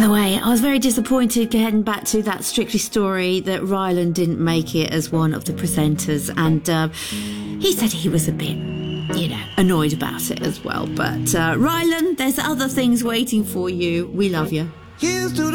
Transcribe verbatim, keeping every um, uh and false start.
the way, I was very disappointed getting back to that Strictly story that Ryland didn't make it as one of the presenters, and uh, he said he was a bit, you know, annoyed about it as well. But uh, Ryland, there's other things waiting for you. We love you. Here's to